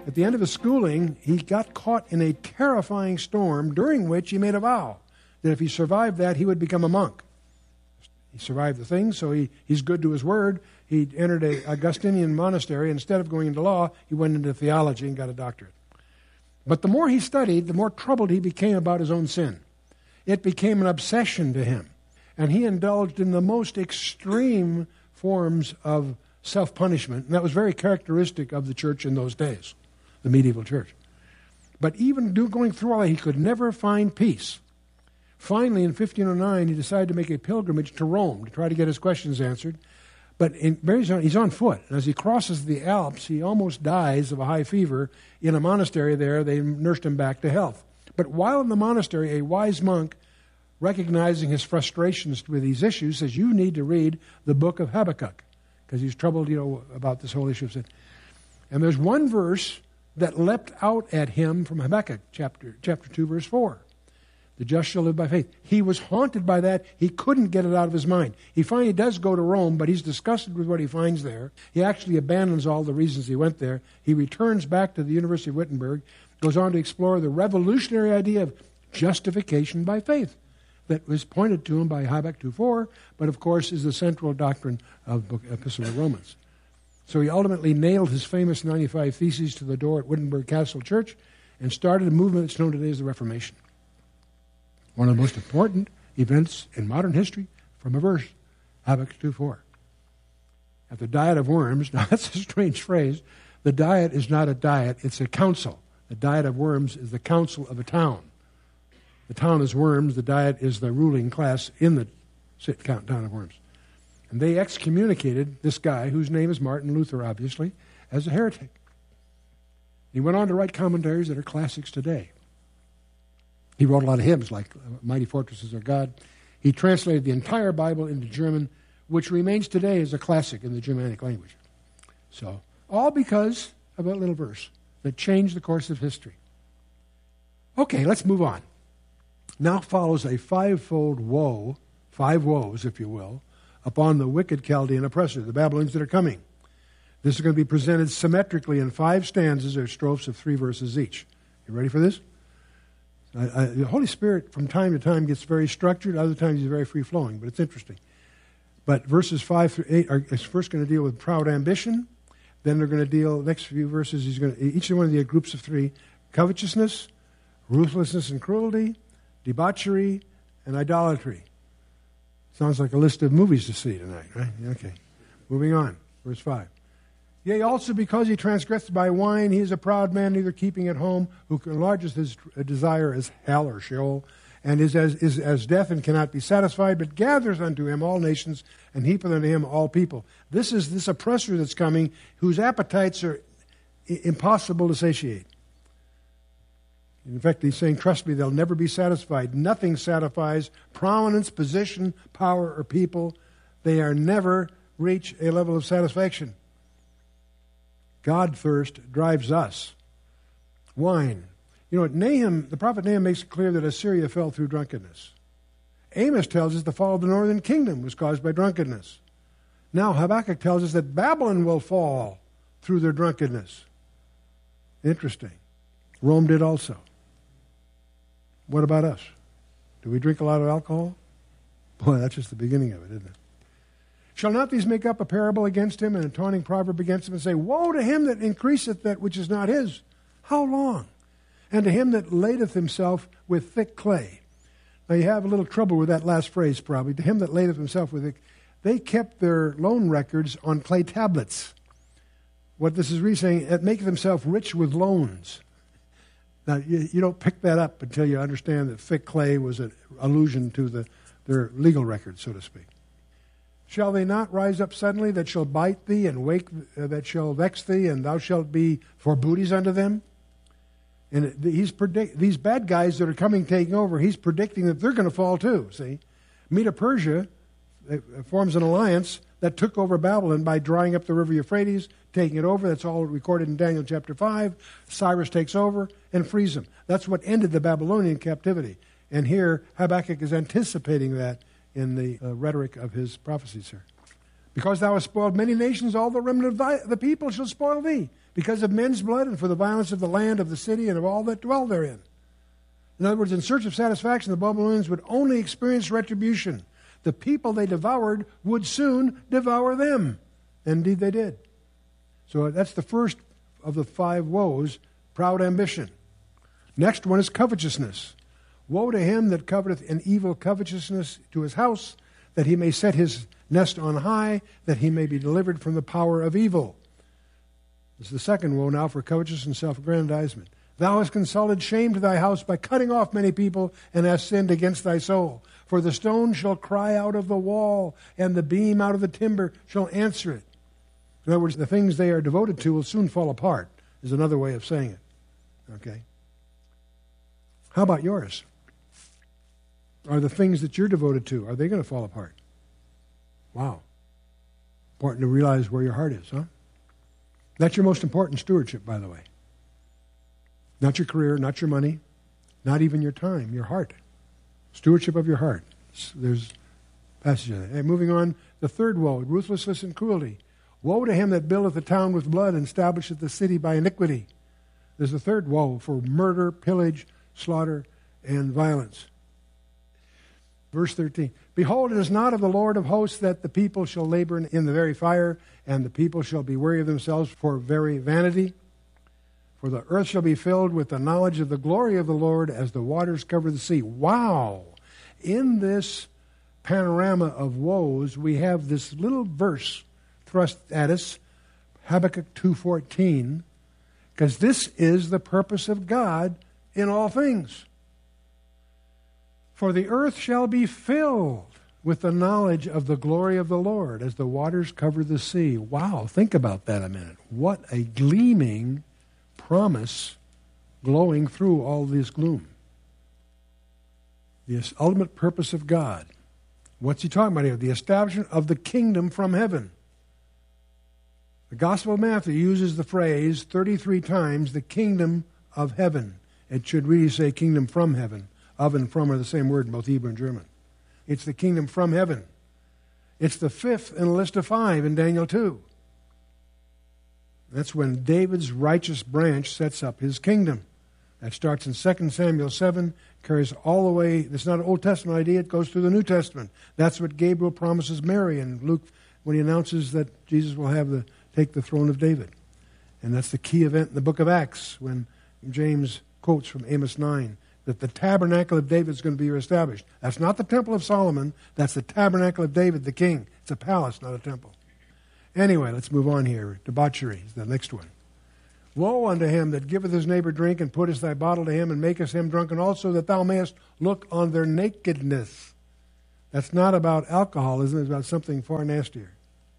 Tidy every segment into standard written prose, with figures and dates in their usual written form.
At the end of his schooling, he got caught in a terrifying storm during which he made a vow that if he survived that, he would become a monk. He survived the thing, so he's good to his word. He entered an Augustinian monastery. Instead of going into law, he went into theology and got a doctorate. But the more he studied, the more troubled he became about his own sin. It became an obsession to him. And he indulged in the most extreme forms of self-punishment. And that was very characteristic of the church in those days, the medieval church. But even going through all that, he could never find peace. Finally, in 1509, he decided to make a pilgrimage to Rome to try to get his questions answered. But he's on foot. And as he crosses the Alps, he almost dies of a high fever. In a monastery there, they nursed him back to health. But while in the monastery, a wise monk, recognizing his frustrations with these issues, says, you need to read the book of Habakkuk, because he's troubled, about this whole issue of sin. And there's one verse that leapt out at him from Habakkuk, chapter 2, verse 4. The just shall live by faith. He was haunted by that. He couldn't get it out of his mind. He finally does go to Rome, but he's disgusted with what he finds there. He actually abandons all the reasons he went there. He returns back to the University of Wittenberg, goes on to explore the revolutionary idea of justification by faith that was pointed to him by Habakkuk 2:4, but of course is the central doctrine of the Epistle of Romans. So he ultimately nailed his famous 95 Theses to the door at Wittenberg Castle Church and started a movement that's known today as the Reformation. One of the most important events in modern history from a verse, Habakkuk 2:4. At the Diet of Worms, now that's a strange phrase. The Diet is not a diet, it's a council. The Diet of Worms is the council of a town. The town is Worms, the Diet is the ruling class in the town of Worms. And they excommunicated this guy, whose name is Martin Luther, obviously, as a heretic. He went on to write commentaries that are classics today. He wrote a lot of hymns like Mighty Fortresses of God. He translated the entire Bible into German, which remains today as a classic in the Germanic language. So, all because of a little verse that changed the course of history. Okay, let's move on. Now follows a fivefold woe, 5 woes, if you will, upon the wicked Chaldean oppressor, the Babylonians that are coming. This is going to be presented symmetrically in 5 stanzas or strophes of 3 verses each. You ready for this? The Holy Spirit from time to time gets very structured, other times he's very free-flowing, but it's interesting. But verses 5 through 8 are first going to deal with proud ambition. Then they're going to deal, next few verses, each one of the groups of 3, covetousness, ruthlessness and cruelty, debauchery, and idolatry. Sounds like a list of movies to see tonight, right? Okay. Moving on. Verse 5. Yea, also because he transgressed by wine, he is a proud man, neither keeping at home, who enlarges his desire as hell or Sheol, and is as death and cannot be satisfied, but gathers unto him all nations, and heapeth unto him all people. This is this oppressor that's coming, whose appetites are impossible to satiate. In fact, he's saying, trust me, they'll never be satisfied. Nothing satisfies prominence, position, power, or people. They are never reach a level of satisfaction. God thirst drives us. Wine. Nahum, the prophet Nahum makes it clear that Assyria fell through drunkenness. Amos tells us the fall of the northern kingdom was caused by drunkenness. Now Habakkuk tells us that Babylon will fall through their drunkenness. Interesting. Rome did also. What about us? Do we drink a lot of alcohol? Boy, that's just the beginning of it, isn't it? Shall not these make up a parable against him and a taunting proverb against him and say, woe to him that increaseth that which is not his? How long? And to him that ladeth himself with thick clay. Now you have a little trouble with that last phrase probably. To him that ladeth himself with thick. They kept their loan records on clay tablets. What this is really saying, it maketh himself rich with loans. Now you don't pick that up until you understand that thick clay was an allusion to their legal records, so to speak. Shall they not rise up suddenly that shall bite thee and wake that shall vex thee, and thou shalt be for booties unto them? And these bad guys that are coming, taking over, he's predicting that they're going to fall too, see? Medo-Persia forms an alliance that took over Babylon by drying up the river Euphrates, taking it over. That's all recorded in Daniel chapter 5. Cyrus takes over and frees them. That's what ended the Babylonian captivity. And here, Habakkuk is anticipating that in the rhetoric of his prophecies here. Because thou hast spoiled many nations, all the remnant of the people shall spoil thee, because of men's blood and for the violence of the land, of the city, and of all that dwell therein. In other words, in search of satisfaction, the Babylonians would only experience retribution. The people they devoured would soon devour them. Indeed, they did. So that's the first of the 5 woes, proud ambition. Next one is covetousness. Woe to him that coveteth an evil covetousness to his house, that he may set his nest on high, that he may be delivered from the power of evil. This is the second woe now for covetousness and self-aggrandizement. Thou hast consulted shame to thy house by cutting off many people, and hast sinned against thy soul. For the stone shall cry out of the wall, and the beam out of the timber shall answer it. In other words, the things they are devoted to will soon fall apart, is another way of saying it. Okay? How about yours? Are the things that you're devoted to, are they going to fall apart? Wow. Important to realize where your heart is, huh? That's your most important stewardship, by the way. Not your career, not your money, not even your time, your heart. Stewardship of your heart. There's passage in it. Hey, moving on, the third woe, ruthlessness and cruelty. Woe to him that buildeth the town with blood and establisheth the city by iniquity. There's the third woe for murder, pillage, slaughter, and violence. Verse 13, behold, it is not of the Lord of hosts that the people shall labor in the very fire, and the people shall be weary of themselves for very vanity. For the earth shall be filled with the knowledge of the glory of the Lord as the waters cover the sea. Wow! In this panorama of woes, we have this little verse thrust at us, Habakkuk 2:14, because this is the purpose of God in all things. For the earth shall be filled with the knowledge of the glory of the Lord as the waters cover the sea. Wow, think about that a minute. What a gleaming promise glowing through all this gloom. The ultimate purpose of God. What's he talking about here? The establishment of the kingdom from heaven. The Gospel of Matthew uses the phrase 33 times, the kingdom of heaven. It should really say kingdom from heaven. Of and from are the same word in both Hebrew and German. It's the kingdom from heaven. It's the 5th in a list of 5 in Daniel 2. That's when David's righteous branch sets up his kingdom. That starts in 2 Samuel 7, carries all the way. It's not an Old Testament idea, it goes through the New Testament. That's what Gabriel promises Mary in Luke when he announces that Jesus will take the throne of David. And that's the key event in the book of Acts when James quotes from Amos 9 that the tabernacle of David is going to be reestablished. That's not the temple of Solomon. That's the tabernacle of David, the king. It's a palace, not a temple. Anyway, let's move on here. Debauchery is the next one. Woe unto him that giveth his neighbor drink, and putteth thy bottle to him, and makest him drunken also, that thou mayest look on their nakedness. That's not about alcoholism. It's about something far nastier.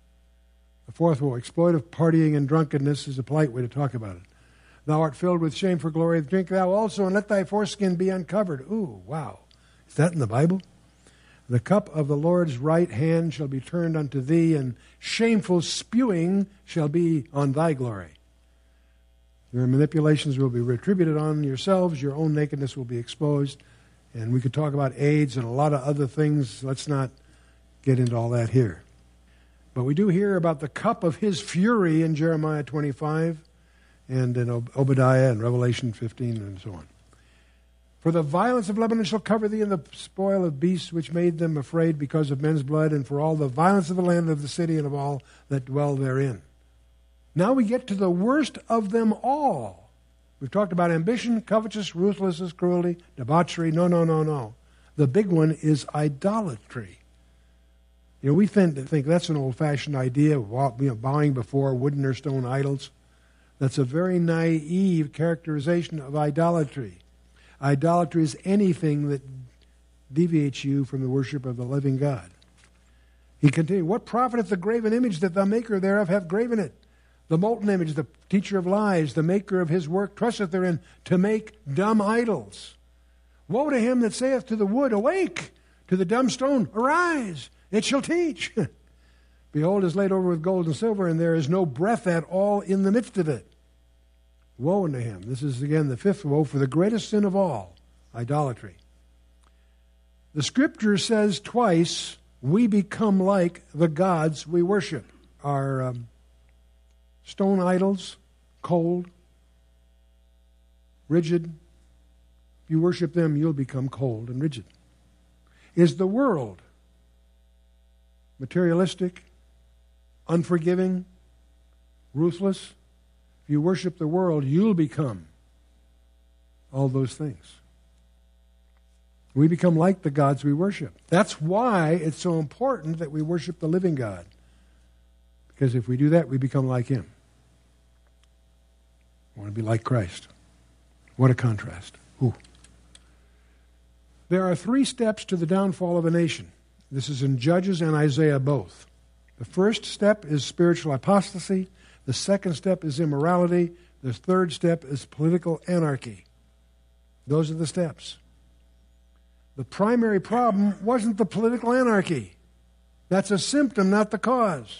The fourth woe, exploitive partying and drunkenness, is a polite way to talk about it. Thou art filled with shame for glory. Drink thou also, and let thy foreskin be uncovered. Ooh, wow. Is that in the Bible? The cup of the Lord's right hand shall be turned unto thee, and shameful spewing shall be on thy glory. Your manipulations will be retributed on yourselves. Your own nakedness will be exposed. And we could talk about AIDS and a lot of other things. Let's not get into all that here. But we do hear about the cup of his fury in Jeremiah 25 and in Obadiah and Revelation 15 and so on. For the violence of Lebanon shall cover thee, and the spoil of beasts which made them afraid because of men's blood, and for all the violence of the land of the city and of all that dwell therein. Now we get to the worst of them all. We've talked about ambition, covetousness, ruthlessness, cruelty, debauchery. No. The big one is idolatry. You know, we tend to think that's an old-fashioned idea, bowing before wooden or stone idols. That's a very naive characterization of idolatry. Idolatry is anything that deviates you from the worship of the living God. He continued, what profiteth the graven image that the maker thereof hath graven it? The molten image, the teacher of lies, the maker of his work, trusteth therein to make dumb idols. Woe to him that saith to the wood, awake, to the dumb stone, arise, it shall teach. Behold, it is laid over with gold and silver, and there is no breath at all in the midst of it. Woe unto him. This is, again, the fifth woe for the greatest sin of all, idolatry. The Scripture says twice, we become like the gods we worship. Are stone idols cold, rigid? If you worship them, you'll become cold and rigid. Is the world materialistic, unforgiving, ruthless? If you worship the world, you'll become all those things. We become like the gods we worship. That's why it's so important that we worship the living God. Because if we do that, we become like Him. I want to be like Christ. What a contrast. Ooh. There are 3 steps to the downfall of a nation. This is in Judges and Isaiah both. The first step is spiritual apostasy. The second step is immorality. The third step is political anarchy. Those are the steps. The primary problem wasn't the political anarchy. That's a symptom, not the cause.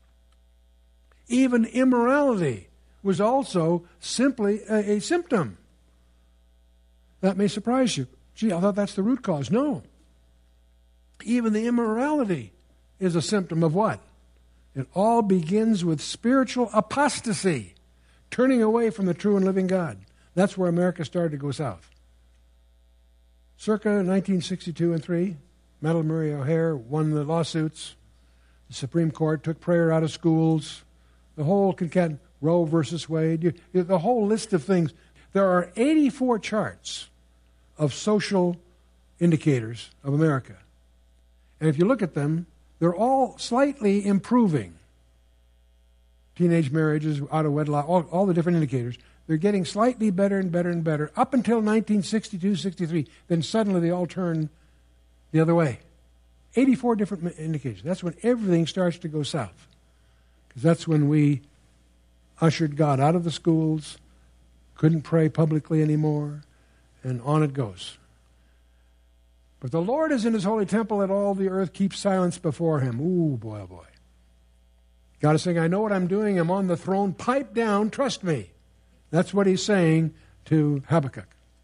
Even immorality was also simply a symptom. That may surprise you. Gee, I thought that's the root cause. No. Even the immorality is a symptom of what? It all begins with spiritual apostasy, turning away from the true and living God. That's where America started to go south. Circa 1962 and 3, Madalyn Murray O'Hair won the lawsuits. The Supreme Court took prayer out of schools. The whole Roe versus Wade, the whole list of things. There are 84 charts of social indicators of America. And if you look at them, they're all slightly improving. Teenage marriages, out of wedlock, all the different indicators. They're getting slightly better and better and better up until 1962, 63. Then suddenly they all turn the other way. 84 different indicators. That's when everything starts to go south. Because that's when we ushered God out of the schools, couldn't pray publicly anymore, and on it goes. But the Lord is in His holy temple, let all the earth keep silence before Him. Ooh, boy, oh boy. God is saying, I know what I'm doing. I'm on the throne. Pipe down. Trust me. That's what He's saying to Habakkuk.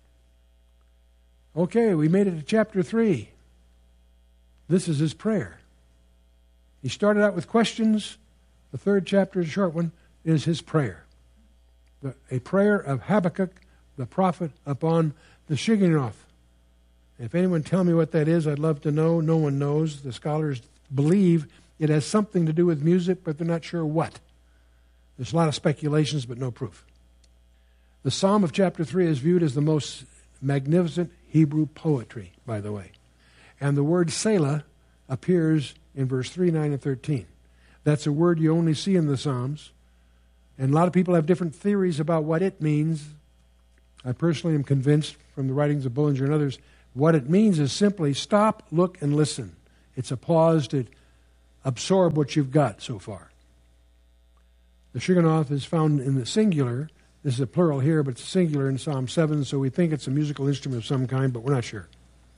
Okay, we made it to chapter 3. This is his prayer. He started out with questions. The 3rd chapter, a short one, is his prayer. A prayer of Habakkuk, the prophet, upon the Shigionoth. If anyone tell me what that is, I'd love to know. No one knows. The scholars believe it has something to do with music, but they're not sure what. There's a lot of speculations, but no proof. The Psalm of chapter 3 is viewed as the most magnificent Hebrew poetry, by the way. And the word Selah appears in verse 3, 9, and 13. That's a word you only see in the Psalms. And a lot of people have different theories about what it means. I personally am convinced from the writings of Bullinger and others, what it means is simply stop, look, and listen. It's a pause to absorb what you've got so far. The Shigionoth is found in the singular. This is a plural here, but it's singular in Psalm 7, so we think it's a musical instrument of some kind, but we're not sure.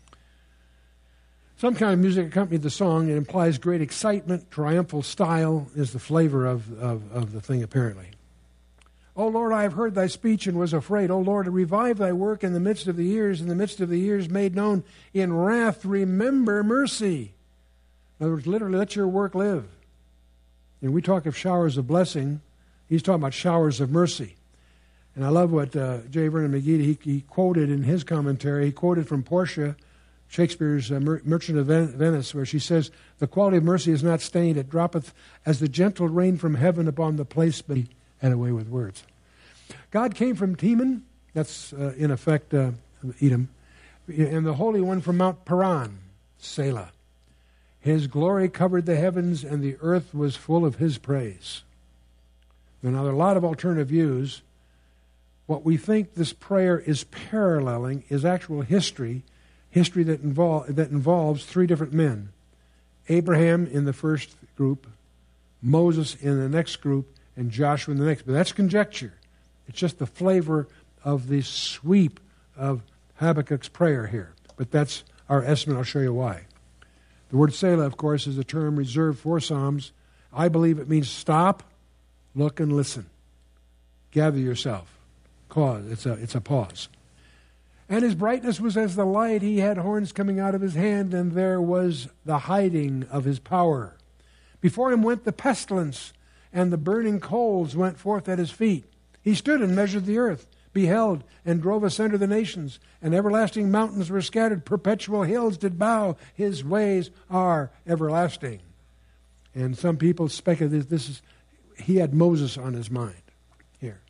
Some kind of music accompanied the song. It implies great excitement, triumphal style is the flavor of the thing, apparently. O Lord, I have heard thy speech and was afraid. O Lord, revive thy work in the midst of the years made known. In wrath, remember mercy. In other words, literally, let your work live. And we talk of showers of blessing. He's talking about showers of mercy. And I love what J. Vernon McGee, he quoted in his commentary. He quoted from Portia, Shakespeare's Merchant of Venice, where she says, the quality of mercy is not stained. It droppeth as the gentle rain from heaven upon the place, but he had away with words. God came from Teman, that's in effect Edom, and the Holy One from Mount Paran, Selah. His glory covered the heavens, and the earth was full of His praise. Now, there are a lot of alternative views. What we think this prayer is paralleling is actual history that involves 3 different men. Abraham in the first group, Moses in the next group, and Joshua in the next. But that's conjecture. It's just the flavor of the sweep of Habakkuk's prayer here. But that's our estimate. I'll show you why. The word Selah, of course, is a term reserved for Psalms. I believe it means stop, look, and listen. Gather yourself. Pause. It's a pause. And his brightness was as the light. He had horns coming out of his hand, and there was the hiding of his power. Before him went the pestilence, and the burning coals went forth at his feet. He stood and measured the earth, beheld, and drove asunder the nations, and everlasting mountains were scattered. Perpetual hills did bow. His ways are everlasting. And some people speculate he had Moses on his mind here.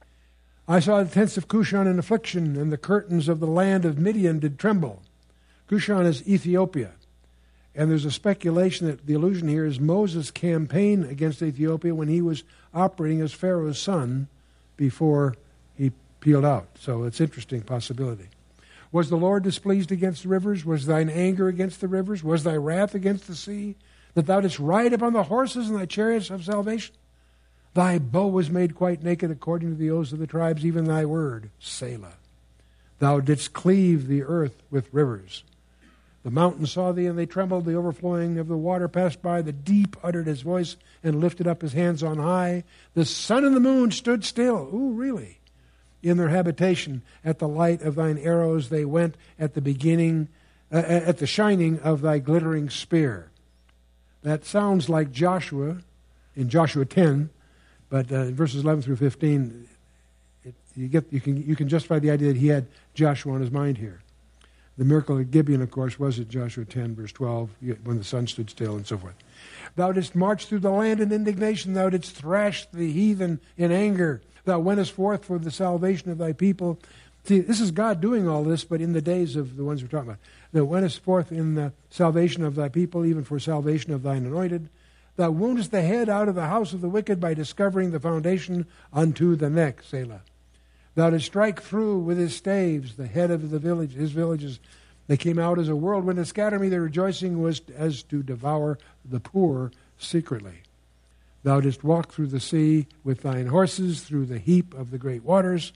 I saw the tents of Cushan in affliction, and the curtains of the land of Midian did tremble. Cushan is Ethiopia. And there's a speculation that the allusion here is Moses' campaign against Ethiopia when he was operating as Pharaoh's son before he peeled out. So it's an interesting possibility. Was the Lord displeased against the rivers? Was thine anger against the rivers? Was thy wrath against the sea? That thou didst ride upon the horses and thy chariots of salvation? Thy bow was made quite naked according to the oaths of the tribes, even thy word, Selah. Thou didst cleave the earth with rivers. The mountains saw thee, and they trembled. The overflowing of the water passed by. The deep uttered his voice and lifted up his hands on high. The sun and the moon stood still. Ooh, really? In their habitation, at the light of thine arrows they went, at the beginning, at the shining of thy glittering spear. That sounds like Joshua in Joshua 10, but verses 11 through 15, you can justify the idea that he had Joshua on his mind here. The miracle at Gibeon, of course, was at Joshua 10, verse 12, when the sun stood still and so forth. Thou didst march through the land in indignation. Thou didst thrash the heathen in anger. Thou wentest forth for the salvation of thy people. See, this is God doing all this, but in the days of the ones we're talking about. Thou wentest forth in the salvation of thy people, even for salvation of thine anointed. Thou woundest the head out of the house of the wicked by discovering the foundation unto the neck, Selah. Thou didst strike through with his staves the head of the village, his villages. They came out as a whirlwind to scatter me. Their rejoicing was as to devour the poor secretly. Thou didst walk through the sea with thine horses, through the heap of the great waters.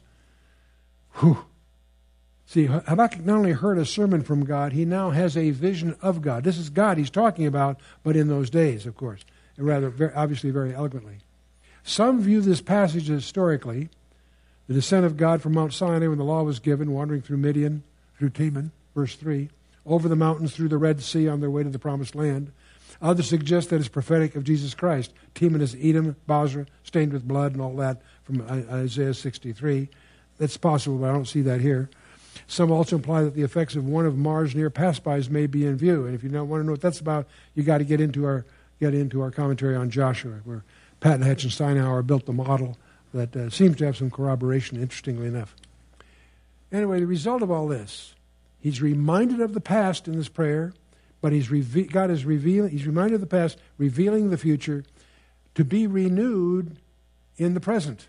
Whew. See, Habakkuk not only heard a sermon from God, he now has a vision of God. This is God he's talking about, but in those days, of course, and rather, obviously, very eloquently. Some view this passage historically, the descent of God from Mount Sinai when the law was given, wandering through Midian, through Teman, verse 3, over the mountains through the Red Sea on their way to the Promised Land. Others suggest that it's prophetic of Jesus Christ. Teman is Edom, Bozrah, stained with blood and all that from Isaiah 63. That's possible, but I don't see that here. Some also imply that the effects of one of Mars near pass-bys may be in view. And if you don't want to know what that's about, you got to get into our commentary on Joshua, where Patton Hatch and Steinhauer built the model that seems to have some corroboration, interestingly enough. Anyway, the result of all this, he's reminded of the past in this prayer, but he's reminded of the past, revealing the future, to be renewed in the present.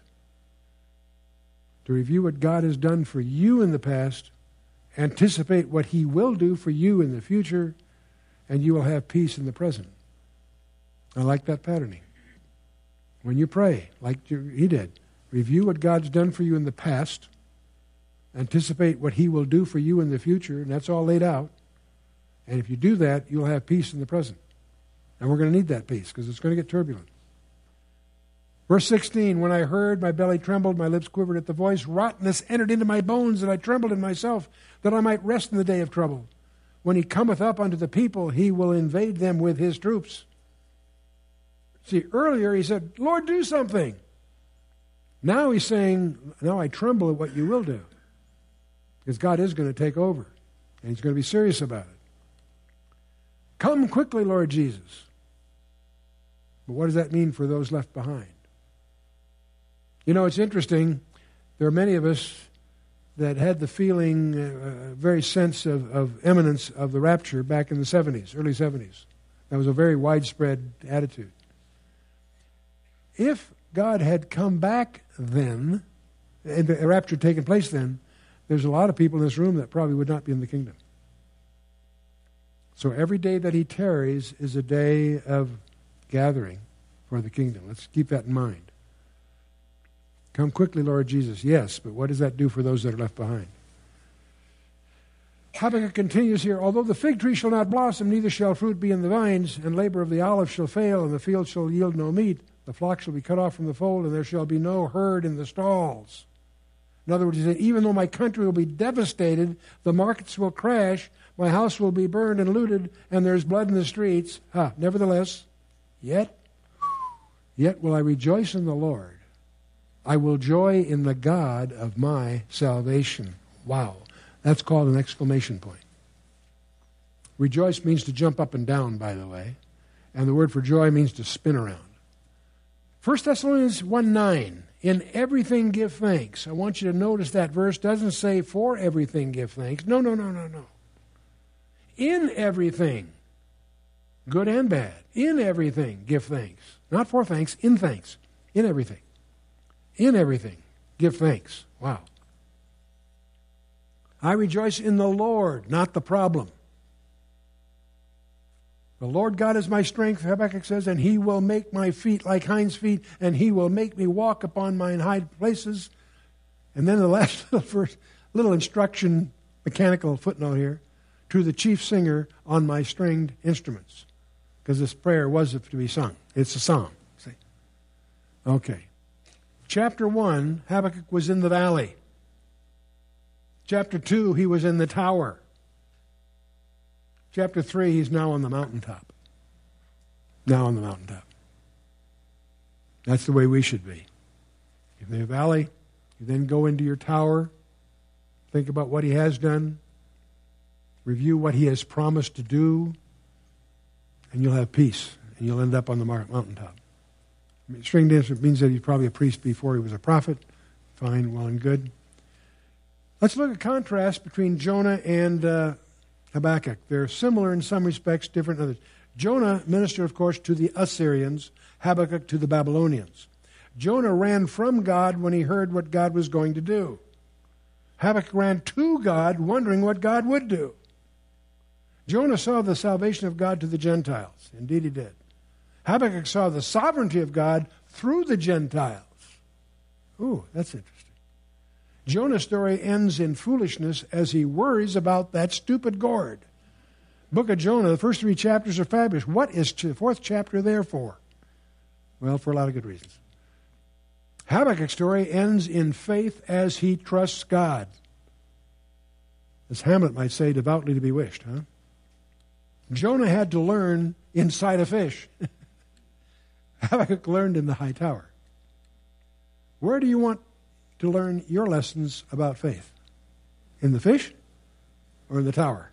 To review what God has done for you in the past, anticipate what he will do for you in the future, and you will have peace in the present. I like that patterning. When you pray, like he did, review what God's done for you in the past, anticipate what he will do for you in the future, and that's all laid out. And if you do that, you'll have peace in the present. And we're going to need that peace because it's going to get turbulent. Verse 16, when I heard, my belly trembled, my lips quivered at the voice. Rottenness entered into my bones, and I trembled in myself, that I might rest in the day of trouble. When he cometh up unto the people, he will invade them with his troops. See, earlier he said, Lord, do something. Now he's saying, now I tremble at what you will do. Because God is going to take over, and he's going to be serious about it. Come quickly, Lord Jesus. But what does that mean for those left behind? You know, it's interesting. There are many of us that had the feeling, very sense of imminence of the rapture back in the 70s, early 70s. That was a very widespread attitude. If God had come back then, and the rapture had taken place then, there's a lot of people in this room that probably would not be in the kingdom. So every day that he tarries is a day of gathering for the kingdom. Let's keep that in mind. Come quickly, Lord Jesus. Yes, but what does that do for those that are left behind? Habakkuk continues here, although the fig tree shall not blossom, neither shall fruit be in the vines, and labor of the olive shall fail, and the field shall yield no meat, the flock shall be cut off from the fold, and there shall be no herd in the stalls. In other words, he said, even though my country will be devastated, the markets will crash, my house will be burned and looted, and there's blood in the streets. Nevertheless, yet will I rejoice in the Lord. I will joy in the God of my salvation. Wow. That's called an exclamation point. Rejoice means to jump up and down, by the way. And the word for joy means to spin around. 1 Thessalonians 1:9. In everything give thanks. I want you to notice that verse doesn't say for everything give thanks. No. In everything, good and bad, in everything give thanks. Not for thanks, in thanks. In everything. In everything, give thanks. Wow. I rejoice in the Lord, not the problem. The Lord God is my strength, Habakkuk says, and He will make my feet like hinds' feet, and He will make me walk upon mine high places. And then the last little instruction, mechanical footnote here, to the chief singer on my stringed instruments. Because this prayer was to be sung. It's a psalm. See? Okay. Chapter 1, Habakkuk was in the valley. Chapter 2, he was in the tower. Chapter 3, he's now on the mountaintop. Now on the mountaintop. That's the way we should be. In the valley, you then go into your tower, think about what he has done, review what he has promised to do, and you'll have peace, and you'll end up on the mountaintop. Stringed instrument means that he's probably a priest before he was a prophet. Fine, well and good. Let's look at contrast between Jonah and Habakkuk. They're similar in some respects, different in others. Jonah ministered, of course, to the Assyrians, Habakkuk to the Babylonians. Jonah ran from God when he heard what God was going to do. Habakkuk ran to God, wondering what God would do. Jonah saw the salvation of God to the Gentiles. Indeed he did. Habakkuk saw the sovereignty of God through the Gentiles. Ooh, that's interesting. Jonah's story ends in foolishness as he worries about that stupid gourd. Book of Jonah, the first 3 chapters are fabulous. What is the 4th chapter there for? Well, for a lot of good reasons. Habakkuk's story ends in faith as he trusts God. As Hamlet might say, devoutly to be wished, huh? Jonah had to learn inside a fish. Habakkuk learned in the high tower. Where do you want to learn your lessons about faith? In the fish or in the tower?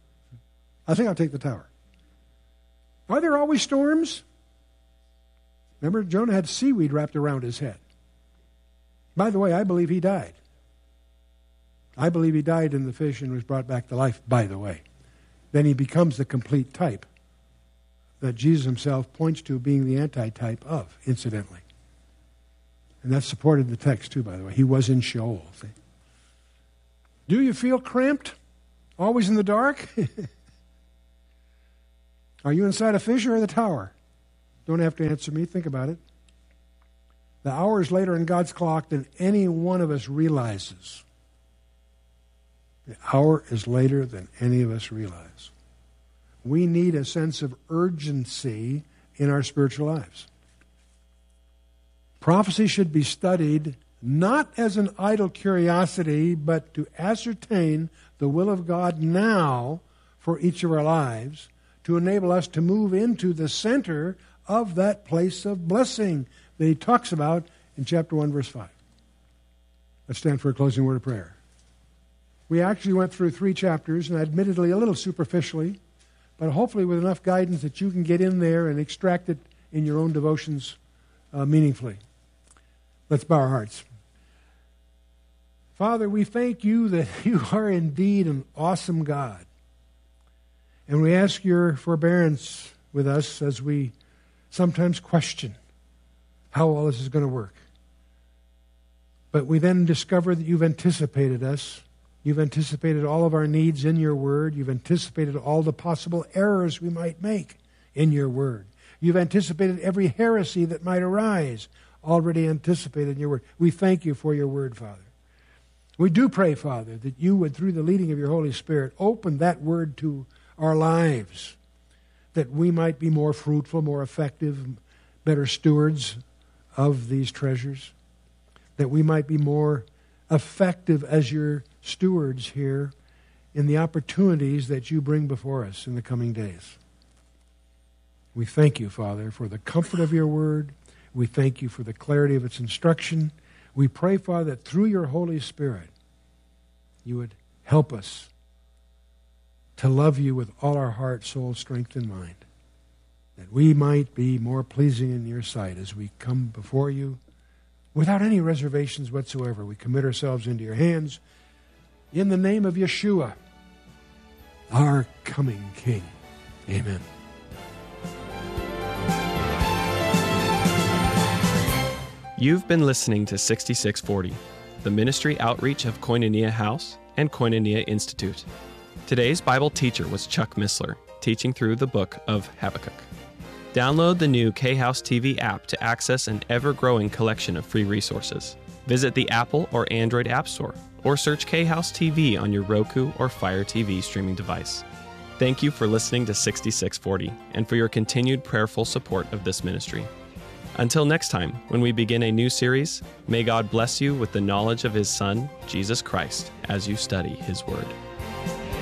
I think I'll take the tower. Are there always storms? Remember, Jonah had seaweed wrapped around his head. By the way, I believe he died. I believe he died in the fish and was brought back to life, by the way. Then he becomes the complete type that Jesus himself points to being the antitype of, incidentally. And that supported the text, too, by the way. He was in Sheol. See? Do you feel cramped? Always in the dark? Are you inside a fish or the tower? Don't have to answer me. Think about it. The hour is later in God's clock than any one of us realizes. The hour is later than any of us realize. We need a sense of urgency in our spiritual lives. Prophecy should be studied not as an idle curiosity, but to ascertain the will of God now for each of our lives, to enable us to move into the center of that place of blessing that he talks about in chapter 1, verse 5. Let's stand for a closing word of prayer. We actually went through 3 chapters, and admittedly a little superficially, but hopefully with enough guidance that you can get in there and extract it in your own devotions meaningfully. Let's bow our hearts. Father, we thank you that you are indeed an awesome God. And we ask your forbearance with us as we sometimes question how all this is going to work. But we then discover that you've anticipated us. You've anticipated all of our needs in your word. You've anticipated all the possible errors we might make in your word. You've anticipated every heresy that might arise, already anticipated in your word. We thank you for your word, Father. We do pray, Father, that you would, through the leading of your Holy Spirit, open that word to our lives, that we might be more fruitful, more effective, better stewards of these treasures, that we might be more effective as your stewards here in the opportunities that you bring before us in the coming days. We thank you, Father, for the comfort of your word. We thank you for the clarity of its instruction. We pray, Father, that through your Holy Spirit, you would help us to love you with all our heart, soul, strength, and mind, that we might be more pleasing in your sight as we come before you without any reservations whatsoever. We commit ourselves into your hands in the name of Yeshua, our coming King. Amen. You've been listening to 6640, the ministry outreach of Koinonia House and Koinonia Institute. Today's Bible teacher was Chuck Missler, teaching through the book of Habakkuk. Download the new K-House TV app to access an ever-growing collection of free resources. Visit the Apple or Android App Store, or search K-House TV on your Roku or Fire TV streaming device. Thank you for listening to 6640 and for your continued prayerful support of this ministry. Until next time, when we begin a new series, may God bless you with the knowledge of His Son, Jesus Christ, as you study His Word.